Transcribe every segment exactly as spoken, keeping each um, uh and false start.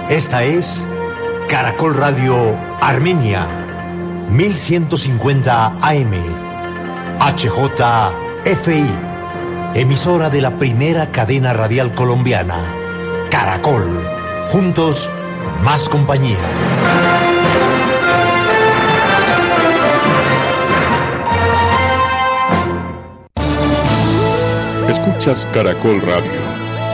Esta es Caracol Radio Armenia, mil ciento cincuenta A M, H J F I, emisora de la primera cadena radial colombiana, Caracol. Juntos, más compañía. Escuchas Caracol Radio.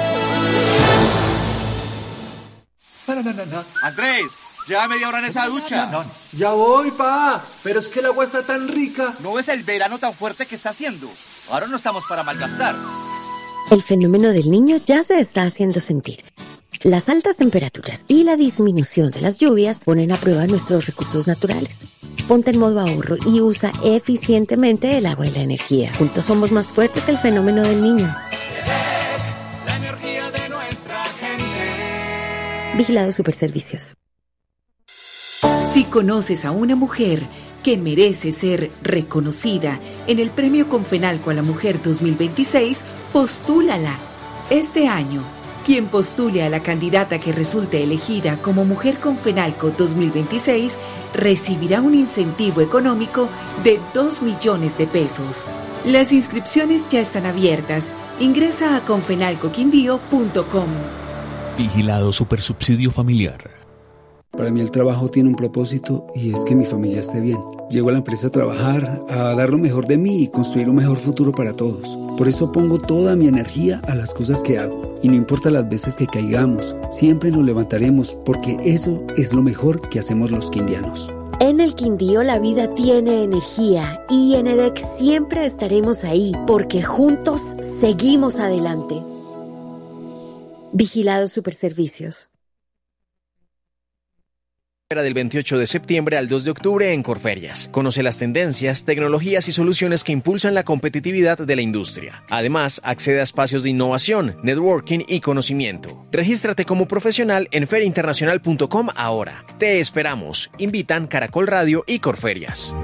Andrés, lleva media hora en esa ducha. No, no. Ya voy, pa, pero es que el agua está tan rica. ¿No ves el verano tan fuerte que está haciendo? Ahora no estamos para malgastar. El fenómeno del Niño ya se está haciendo sentir. Las altas temperaturas y la disminución de las lluvias ponen a prueba nuestros recursos naturales. Ponte en modo ahorro y usa eficientemente el agua y la energía. Juntos somos más fuertes que el fenómeno del Niño. La energía de nuestra gente. Vigilado Superservicios. Si conoces a una mujer que merece ser reconocida en el Premio Confenalco a la Mujer dos mil veintiséis, postúlala. Este año, quien postule a la candidata que resulte elegida como Mujer Confenalco dos mil veintiséis recibirá un incentivo económico de dos millones de pesos. Las inscripciones ya están abiertas. Ingresa a confenalco quindío punto com. Vigilado Supersubsidio Familiar. Para mí el trabajo tiene un propósito y es que mi familia esté bien. Llego a la empresa a trabajar, a dar lo mejor de mí y construir un mejor futuro para todos. Por eso pongo toda mi energía a las cosas que hago. Y no importa las veces que caigamos, siempre nos levantaremos porque eso es lo mejor que hacemos los quindianos. En el Quindío la vida tiene energía y en EDEC siempre estaremos ahí porque juntos seguimos adelante. Vigilado Superservicios. Del veintiocho de septiembre al dos de octubre en Corferias. Conoce las tendencias, tecnologías y soluciones que impulsan la competitividad de la industria. Además, accede a espacios de innovación, networking y conocimiento. Regístrate como profesional en feria internacional punto com ahora. Te esperamos. Invitan Caracol Radio y Corferias.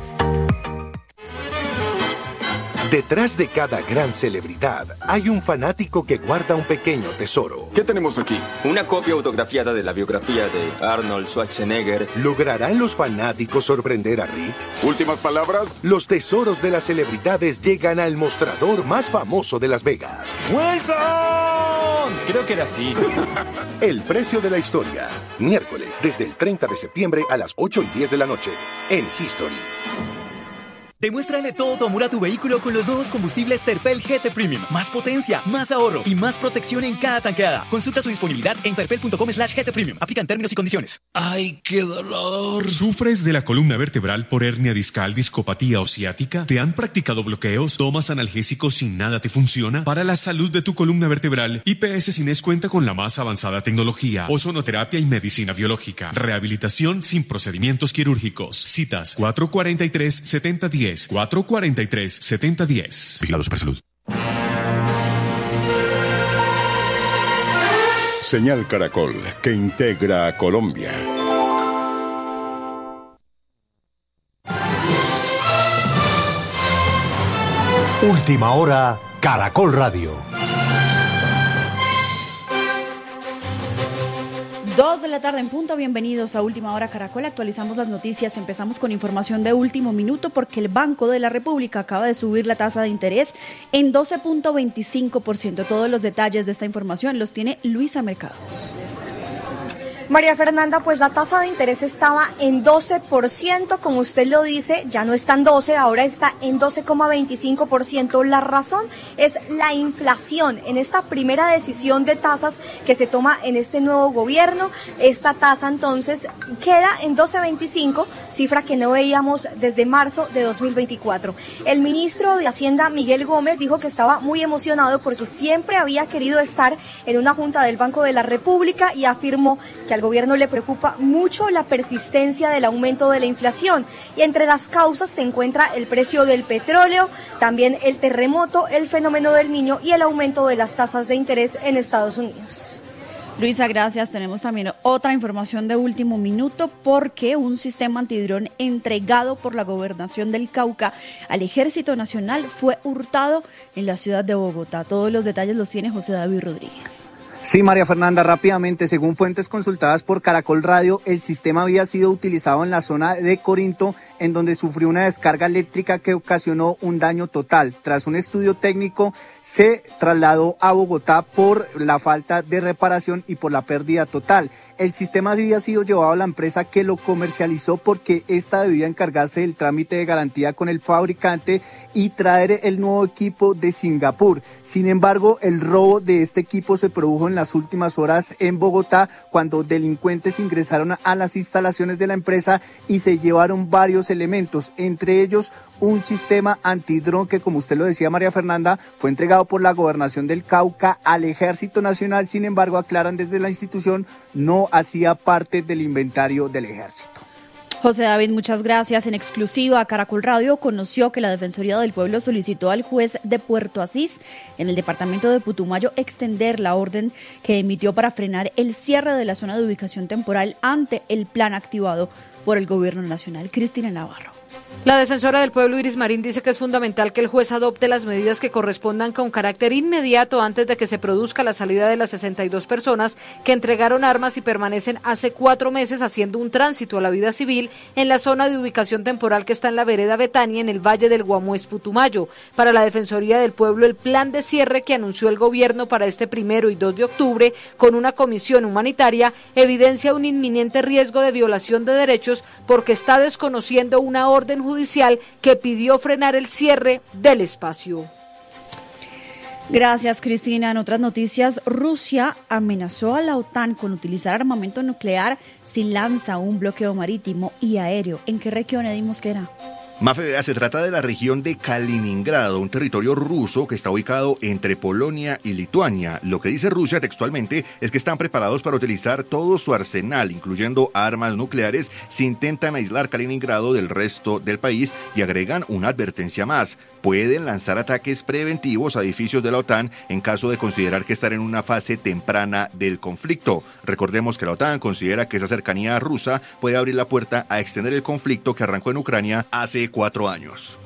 Detrás de cada gran celebridad hay un fanático que guarda un pequeño tesoro. ¿Qué tenemos aquí? Una copia autografiada de la biografía de Arnold Schwarzenegger. ¿Lograrán los fanáticos sorprender a Rick? ¿Últimas palabras? Los tesoros de las celebridades llegan al mostrador más famoso de Las Vegas. ¡Wilson! Creo que era así. El precio de la historia. Miércoles, desde el treinta de septiembre a las ocho y diez de la noche. En History. Demuéstrale todo tu amor a tu vehículo con los nuevos combustibles Terpel G T Premium. Más potencia, más ahorro y más protección en cada tanqueada. Consulta su disponibilidad en terpel punto com slash G T Premium. Aplican términos y condiciones. ¡Ay, qué dolor! ¿Sufres de la columna vertebral por hernia discal, discopatía o ciática? ¿Te han practicado bloqueos? ¿Tomas analgésicos y nada te funciona? Para la salud de tu columna vertebral, I P S Cines cuenta con la más avanzada tecnología, ozonoterapia y medicina biológica. Rehabilitación sin procedimientos quirúrgicos. Citas cuatro cuatro tres, siete cero uno cero. cuatro cuatro tres, siete cero uno cero. Vigilado Supersalud. Señal Caracol, que integra a Colombia. Última hora, Caracol Radio. Dos de la tarde en punto, bienvenidos a Última Hora Caracol. Actualizamos las noticias, empezamos con información de último minuto porque el Banco de la República acaba de subir la tasa de interés en doce punto veinticinco por ciento. Todos los detalles de esta información los tiene Luisa Mercados. María Fernanda, pues la tasa de interés estaba en doce por ciento, como usted lo dice, ya no está en doce, ahora está en doce coma veinticinco por ciento. La razón es la inflación. En esta primera decisión de tasas que se toma en este nuevo gobierno, esta tasa entonces queda en doce coma veinticinco, cifra que no veíamos desde marzo de dos mil veinticuatro. El ministro de Hacienda, Miguel Gómez, dijo que estaba muy emocionado porque siempre había querido estar en una junta del Banco de la República y afirmó que al gobierno le preocupa mucho la persistencia del aumento de la inflación y entre las causas se encuentra el precio del petróleo, también el terremoto, el fenómeno del Niño y el aumento de las tasas de interés en Estados Unidos. Luisa, gracias. Tenemos también otra información de último minuto porque un sistema antidrón entregado por la Gobernación del Cauca al Ejército Nacional fue hurtado en la ciudad de Bogotá. Todos los detalles los tiene José David Rodríguez. Sí, María Fernanda, rápidamente, según fuentes consultadas por Caracol Radio, el sistema había sido utilizado en la zona de Corinto, en donde sufrió una descarga eléctrica que ocasionó un daño total. Tras un estudio técnico, se trasladó a Bogotá por la falta de reparación y por la pérdida total. El sistema había sido llevado a la empresa que lo comercializó porque ésta debía encargarse del trámite de garantía con el fabricante y traer el nuevo equipo de Singapur. Sin embargo, el robo de este equipo se produjo en las últimas horas en Bogotá, cuando delincuentes ingresaron a las instalaciones de la empresa y se llevaron varios elementos, entre ellos un sistema antidrón que, como usted lo decía, María Fernanda, fue entregado por la Gobernación del Cauca al Ejército Nacional. Sin embargo, aclaran desde la institución, no hacía parte del inventario del Ejército. José David, muchas gracias. En exclusiva, Caracol Radio conoció que la Defensoría del Pueblo solicitó al juez de Puerto Asís, en el departamento de Putumayo, extender la orden que emitió para frenar el cierre de la zona de ubicación temporal ante el plan activado por el Gobierno Nacional. Cristina Navarro. La defensora del pueblo, Iris Marín, dice que es fundamental que el juez adopte las medidas que correspondan con carácter inmediato antes de que se produzca la salida de las sesenta y dos personas que entregaron armas y permanecen hace cuatro meses haciendo un tránsito a la vida civil en la zona de ubicación temporal que está en la vereda Betania, en el Valle del Guamués, Putumayo. Para la Defensoría del Pueblo, el plan de cierre que anunció el gobierno para este primero y dos de octubre con una comisión humanitaria evidencia un inminente riesgo de violación de derechos porque está desconociendo una orden judicial que pidió frenar el cierre del espacio. Gracias, Cristina. En otras noticias, Rusia amenazó a la OTAN con utilizar armamento nuclear si lanza un bloqueo marítimo y aéreo. ¿En qué región, Eddy Mosquera? Mafe, se trata de la región de Kaliningrado, un territorio ruso que está ubicado entre Polonia y Lituania. Lo que dice Rusia textualmente es que están preparados para utilizar todo su arsenal, incluyendo armas nucleares, si intentan aislar Kaliningrado del resto del país, y agregan una advertencia más: pueden lanzar ataques preventivos a edificios de la OTAN en caso de considerar que están en una fase temprana del conflicto. Recordemos que la OTAN considera que esa cercanía rusa puede abrir la puerta a extender el conflicto que arrancó en Ucrania hace cuatro años.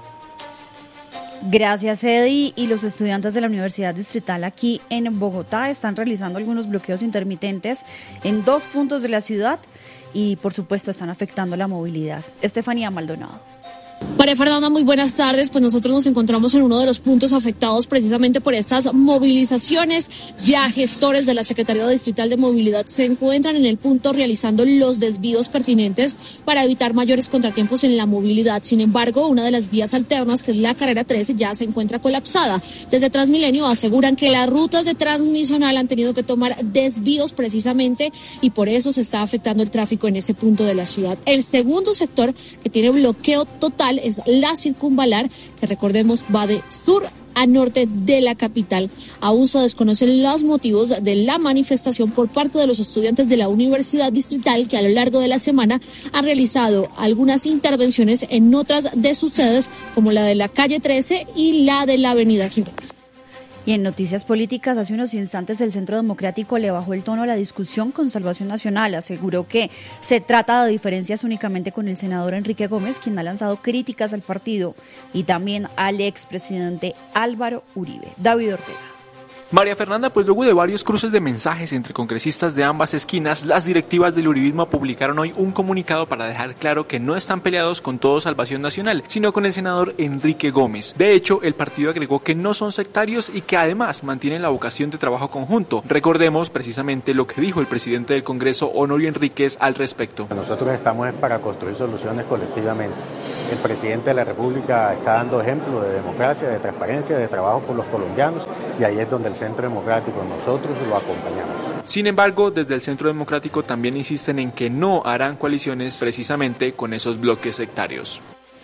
Gracias, Eddy. Y los estudiantes de la Universidad Distrital aquí en Bogotá están realizando algunos bloqueos intermitentes en dos puntos de la ciudad y, por supuesto, están afectando la movilidad. Estefanía Maldonado. María Fernanda, muy buenas tardes. Pues nosotros nos encontramos en uno de los puntos afectados precisamente por estas movilizaciones. Ya gestores de la Secretaría Distrital de Movilidad se encuentran en el punto realizando los desvíos pertinentes para evitar mayores contratiempos en la movilidad. Sin embargo, una de las vías alternas, que es la carrera trece, ya se encuentra colapsada. Desde Transmilenio aseguran que las rutas de Transmisional han tenido que tomar desvíos precisamente y por eso se está afectando el tráfico en ese punto de la ciudad. El segundo sector que tiene bloqueo total es la circunvalar, que recordemos va de sur a norte de la capital. Aún se desconocen los motivos de la manifestación por parte de los estudiantes de la Universidad Distrital, que a lo largo de la semana han realizado algunas intervenciones en otras de sus sedes, como la de la calle trece y la de la avenida Jiménez. Y en noticias políticas, hace unos instantes el Centro Democrático le bajó el tono a la discusión con Salvación Nacional. Aseguró que se trata de diferencias únicamente con el senador Enrique Gómez, quien ha lanzado críticas al partido, y también al expresidente Álvaro Uribe. David Ortega. María Fernanda, pues luego de varios cruces de mensajes entre congresistas de ambas esquinas, las directivas del uribismo publicaron hoy un comunicado para dejar claro que no están peleados con todo Salvación Nacional, sino con el senador Enrique Gómez. De hecho, el partido agregó que no son sectarios y que además mantienen la vocación de trabajo conjunto. Recordemos precisamente lo que dijo el presidente del Congreso, Honorio Enríquez, al respecto. Nosotros estamos para construir soluciones colectivamente. El presidente de la República está dando ejemplo de democracia, de transparencia, de trabajo por los colombianos, y ahí es donde el Centro Democrático, nosotros lo acompañamos. Sin embargo, desde el Centro Democrático también insisten en que no harán coaliciones precisamente con esos bloques sectarios.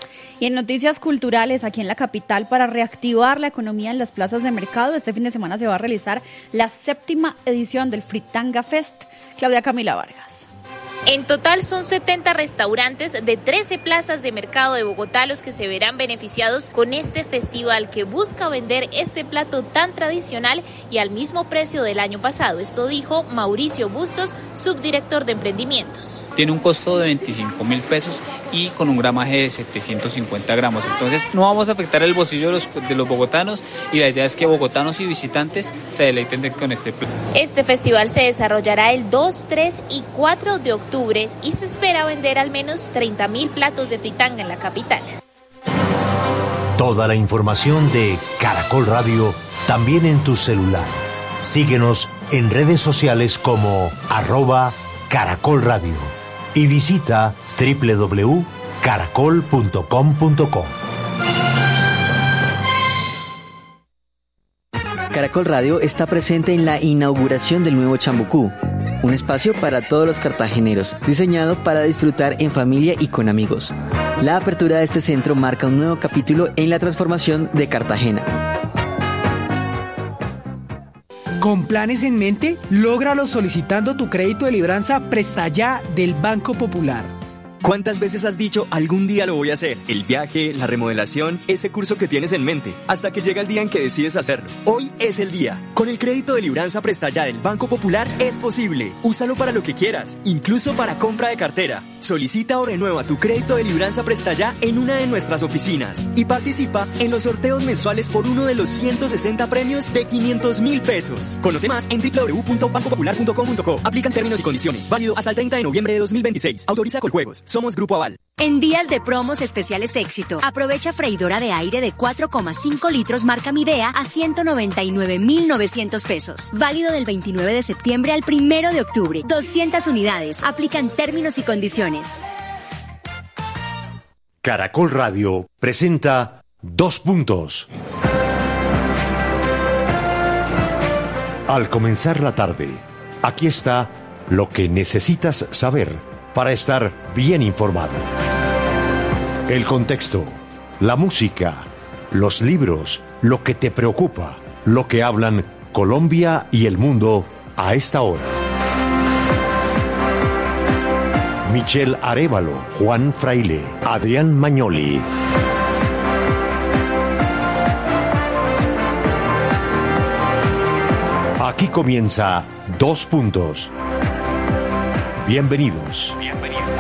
Y en noticias culturales, aquí en la capital, para reactivar la economía en las plazas de mercado, este fin de semana se va a realizar la séptima edición del Fritanga Fest. Claudia Camila Vargas. En total son setenta restaurantes de trece plazas de mercado de Bogotá los que se verán beneficiados con este festival que busca vender este plato tan tradicional y al mismo precio del año pasado. Esto dijo Mauricio Bustos, subdirector de emprendimientos. Tiene un costo de veinticinco mil pesos y con un gramaje de setecientos cincuenta gramos. Entonces no vamos a afectar el bolsillo de los, de los bogotanos y la idea es que bogotanos y visitantes se deleiten de, con este plato. Este festival se desarrollará el dos, tres y cuatro de octubre y se espera vender al menos treinta mil platos de fritanga en la capital. Toda la información de Caracol Radio también en tu celular. Síguenos en redes sociales como arroba Caracol Radio y visita doble u doble u doble u punto caracol punto com punto co. Caracol Radio está presente en la inauguración del nuevo Chambucú, un espacio para todos los cartageneros, diseñado para disfrutar en familia y con amigos. La apertura de este centro marca un nuevo capítulo en la transformación de Cartagena. Con planes en mente, lógralo solicitando tu crédito de libranza Presta Ya del Banco Popular. ¿Cuántas veces has dicho algún día lo voy a hacer? El viaje, la remodelación, ese curso que tienes en mente, hasta que llega el día en que decides hacerlo. Hoy es el día. Con el crédito de libranza Presta Ya del Banco Popular es posible. Úsalo para lo que quieras, incluso para compra de cartera. Solicita o renueva tu crédito de libranza Presta Ya en una de nuestras oficinas y participa en los sorteos mensuales por uno de los ciento sesenta premios de quinientos mil pesos. Conoce más en doble u doble u doble u punto banco popular punto com punto co. Aplican términos y condiciones. Válido hasta el treinta de noviembre de dos mil veintiséis. Autoriza Coljuegos. Somos Grupo Aval. En días de promos especiales Éxito, aprovecha freidora de aire de cuatro coma cinco litros marca Midea a ciento noventa y nueve mil novecientos pesos. Válido del veintinueve de septiembre al primero de octubre. doscientas unidades. Aplican términos y condiciones. Caracol Radio presenta Dos Puntos. Al comenzar la tarde, aquí está lo que necesitas saber para estar bien informado. El contexto, la música, los libros, lo que te preocupa, lo que hablan Colombia y el mundo a esta hora. Michelle Arévalo, Juan Fraile, Adrián Magnoli. Aquí comienza Dos Puntos. Bienvenidos. Bienvenidos.